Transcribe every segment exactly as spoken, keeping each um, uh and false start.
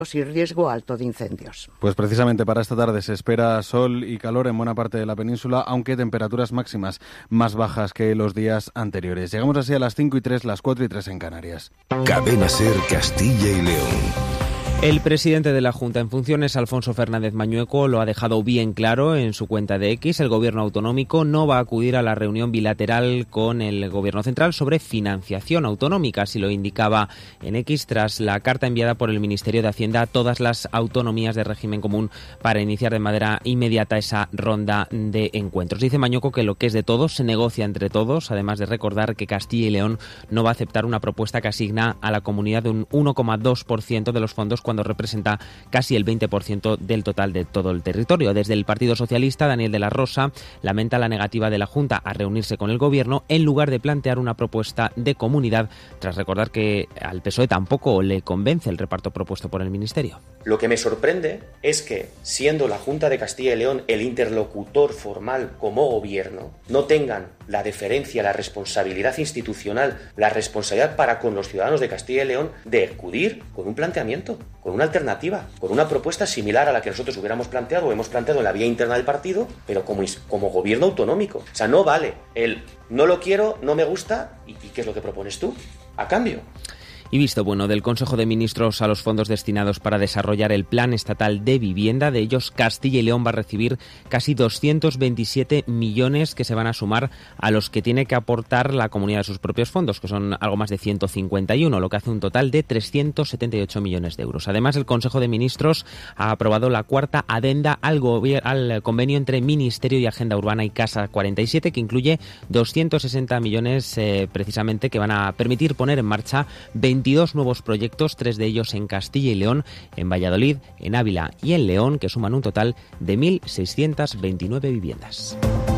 y riesgo alto de incendios. Pues precisamente para esta tarde se espera sol y calor en buena parte de la península, aunque temperaturas máximas más bajas que los días anteriores. Llegamos así a las cinco y tres, las cuatro y tres en Canarias. Cadena SER Castilla y León. El presidente de la Junta en funciones, Alfonso Fernández Mañueco, lo ha dejado bien claro en su cuenta de X. El gobierno autonómico no va a acudir a la reunión bilateral con el gobierno central sobre financiación autonómica, así lo indicaba en X tras la carta enviada por el Ministerio de Hacienda a todas las autonomías de régimen común para iniciar de manera inmediata esa ronda de encuentros. Dice Mañueco que lo que es de todos se negocia entre todos, además de recordar que Castilla y León no va a aceptar una propuesta que asigna a la comunidad de un uno coma dos por ciento de los fondos cuando representa casi el veinte por ciento del total de todo el territorio. Desde el Partido Socialista, Daniel de la Rosa lamenta la negativa de la Junta a reunirse con el Gobierno en lugar de plantear una propuesta de comunidad, tras recordar que al P S O E tampoco le convence el reparto propuesto por el Ministerio. Lo que me sorprende es que, siendo la Junta de Castilla y León el interlocutor formal como Gobierno, no tengan la deferencia, la responsabilidad institucional, la responsabilidad para con los ciudadanos de Castilla y León de acudir con un planteamiento, con una alternativa, con una propuesta similar a la que nosotros hubiéramos planteado o hemos planteado en la vía interna del partido, pero como, como gobierno autonómico. O sea, no vale el no lo quiero, no me gusta, ¿y, y qué es lo que propones tú? A cambio. Y visto bueno del Consejo de Ministros a los fondos destinados para desarrollar el Plan Estatal de Vivienda, de ellos Castilla y León va a recibir casi doscientos veintisiete millones que se van a sumar a los que tiene que aportar la comunidad de sus propios fondos, que son algo más de ciento cincuenta y uno, lo que hace un total de trescientos setenta y ocho millones de euros. Además, el Consejo de Ministros ha aprobado la cuarta adenda al, gobier- al convenio entre Ministerio y Agenda Urbana y Casa cuarenta y siete, que incluye doscientos sesenta millones eh, precisamente que van a permitir poner en marcha veintidós nuevos proyectos, tres de ellos en Castilla y León, en Valladolid, en Ávila y en León, que suman un total de mil seiscientas veintinueve viviendas.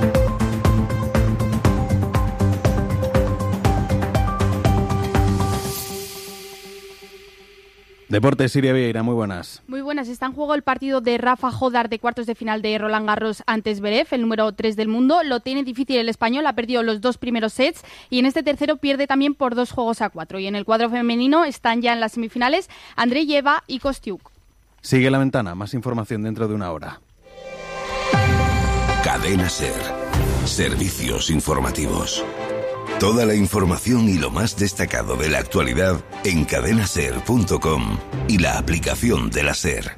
Deportes, Siria Vieira, muy buenas. Muy buenas. Está en juego el partido de Rafa Jodar de cuartos de final de Roland Garros ante Zverev, el número tres del mundo. Lo tiene difícil el español, ha perdido los dos primeros sets y en este tercero pierde también por dos juegos a cuatro. Y en el cuadro femenino están ya en las semifinales Andreeva y Kostiuk. Sigue la ventana, más información dentro de una hora. Cadena SER. Servicios informativos. Toda la información y lo más destacado de la actualidad en cadena ser punto com y la aplicación de la SER.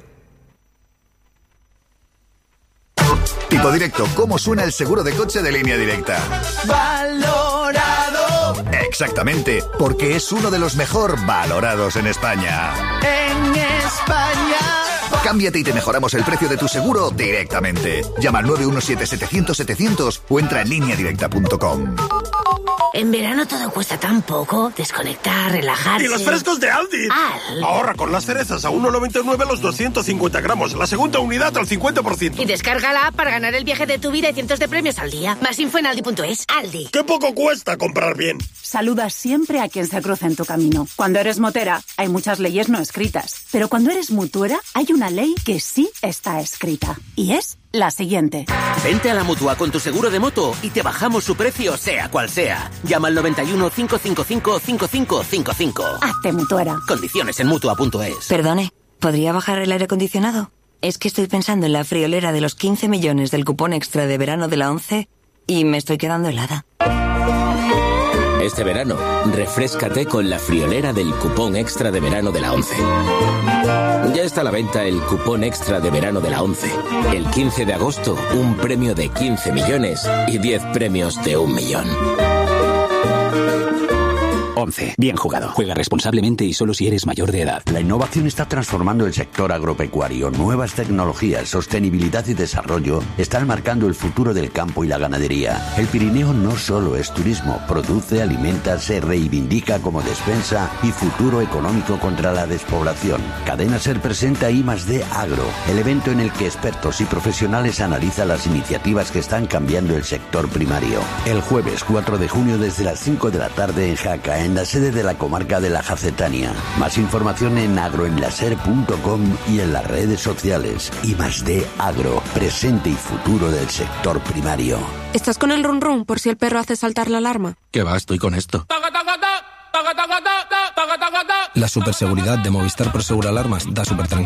Tipo Directo, ¿cómo suena el seguro de coche de Línea Directa? Valorado. Exactamente, porque es uno de los mejor valorados en España. En España. Cámbiate y te mejoramos el precio de tu seguro directamente. Llama al nueve uno siete setecientos setecientos o entra en línea directa punto com. En verano todo cuesta tan poco. Desconectar, relajarse. ¡Y los frescos de Aldi! Al. Ahorra con las cerezas a uno noventa y nueve los doscientos cincuenta gramos. La segunda unidad al cincuenta por ciento. Y descarga la app para ganar el viaje de tu vida y cientos de premios al día. Más info en aldi punto es. Aldi. ¡Qué poco cuesta comprar bien! Saluda siempre a quien se cruza en tu camino. Cuando eres motera, hay muchas leyes no escritas. Pero cuando eres mutuera, hay una ley que sí está escrita. Y es la siguiente. Vente a la Mutua con tu seguro de moto y te bajamos su precio sea cual sea. Llama al noventa y uno, cinco cinco cinco, cinco cinco cinco cinco. Hazte mutuera. Condiciones en mutua punto es. Perdone, ¿podría bajar el aire acondicionado? Es que estoy pensando en la friolera de los quince millones del cupón extra de verano de la ONCE y me estoy quedando helada. Este verano, refréscate con la friolera del cupón extra de verano de la ONCE. Ya está a la venta el cupón extra de verano de la ONCE. El quince de agosto, un premio de quince millones y diez premios de un millón. ONCE. Bien jugado. Juega responsablemente y solo si eres mayor de edad. La innovación está transformando el sector agropecuario. Nuevas tecnologías, sostenibilidad y desarrollo están marcando el futuro del campo y la ganadería. El Pirineo no solo es turismo, produce, alimenta, se reivindica como despensa y futuro económico contra la despoblación. Cadena SER presenta I más D Agro, el evento en el que expertos y profesionales analizan las iniciativas que están cambiando el sector primario. El jueves cuatro de junio desde las cinco de la tarde en Jaca, en la sede de la comarca de la Jacetania. Más información en agroenlaser punto com y en las redes sociales. I más D Agro, presente y futuro del sector primario. ¿Estás con el run run por si el perro hace saltar la alarma? ¿Qué va? Estoy con esto. La superseguridad de Movistar Prosegur Alarmas da super tranquilidad.